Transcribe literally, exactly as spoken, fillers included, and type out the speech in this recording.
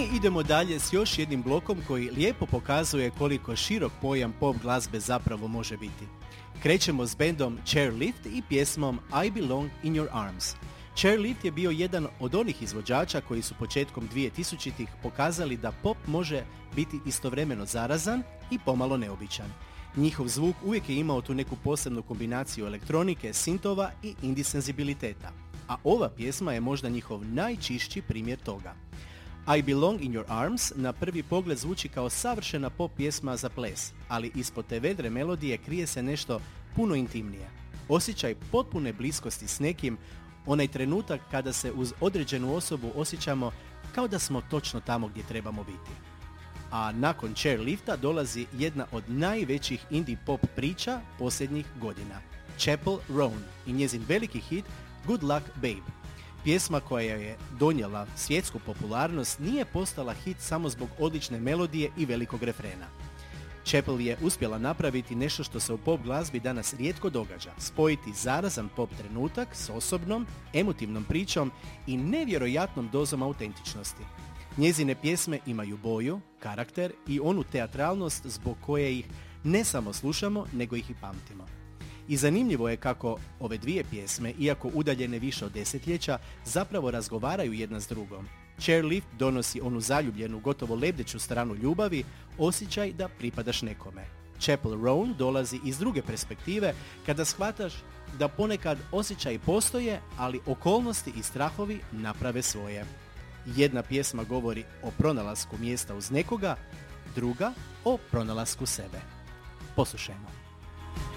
idemo dalje s još jednim blokom koji lijepo pokazuje koliko širok pojam pop glazbe zapravo može biti. Krećemo s bendom Chairlift i pjesmom I Belong in Your Arms. Chairlift je bio jedan od onih izvođača koji su početkom dvije tisućitih pokazali da pop može biti istovremeno zarazan i pomalo neobičan. Njihov zvuk uvijek je imao tu neku posebnu kombinaciju elektronike, sintova i indie senzibiliteta. A ova pjesma je možda njihov najčišći primjer toga. I Belong in Your Arms na prvi pogled zvuči kao savršena pop pjesma za ples, ali ispod te vedre melodije krije se nešto puno intimnije. Osjećaj potpune bliskosti s nekim, onaj trenutak kada se uz određenu osobu osjećamo kao da smo točno tamo gdje trebamo biti. A nakon Chairlifta dolazi jedna od najvećih indie pop priča posljednjih godina. Chappell Roan i njezin veliki hit Good Luck Babe. Pjesma koja je donijela svjetsku popularnost nije postala hit samo zbog odlične melodije i velikog refrena. Chappell je uspjela napraviti nešto što se u pop glazbi danas rijetko događa, spojiti zarazan pop trenutak s osobnom, emotivnom pričom i nevjerojatnom dozom autentičnosti. Njezine pjesme imaju boju, karakter i onu teatralnost zbog koje ih ne samo slušamo, nego ih i pamtimo. I zanimljivo je kako ove dvije pjesme, iako udaljene više od desetljeća, zapravo razgovaraju jedna s drugom. Chairlift donosi onu zaljubljenu, gotovo lebdeću stranu ljubavi, osjećaj da pripadaš nekome. Chappell Roan dolazi iz druge perspektive kada shvataš da ponekad osjećaji postoje, ali okolnosti i strahovi naprave svoje. Jedna pjesma govori o pronalasku mjesta uz nekoga, druga o pronalasku sebe. Poslušajmo.